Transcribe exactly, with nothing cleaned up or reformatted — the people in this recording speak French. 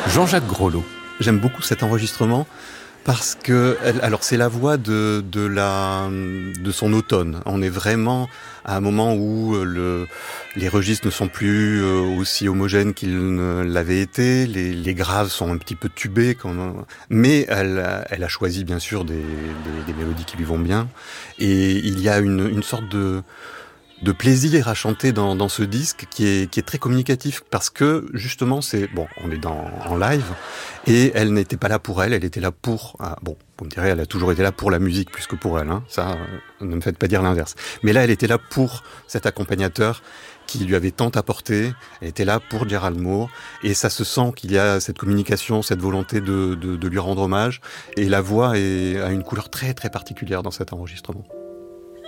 Jean-Jacques Grolot. J'aime beaucoup cet enregistrement parce que, alors c'est la voix de, de, la, de son automne. On est vraiment à un moment où le, les registres ne sont plus aussi homogènes qu'ils ne l'avaient été. Les, les graves sont un petit peu tubés, comme, mais elle, elle a choisi bien sûr des, des, des mélodies qui lui vont bien. Et il y a une, une sorte de... de plaisir à chanter dans, dans ce disque qui est, qui est très communicatif parce que justement c'est bon, on est dans, en live et elle n'était pas là pour elle, elle était là pour ah, bon, vous me direz, elle a toujours été là pour la musique plus que pour elle, hein, ça euh, ne me faites pas dire l'inverse. Mais là, elle était là pour cet accompagnateur qui lui avait tant apporté, elle était là pour Gérald Moore, et ça se sent qu'il y a cette communication, cette volonté de, de, de lui rendre hommage, et la voix est, a une couleur très très particulière dans cet enregistrement.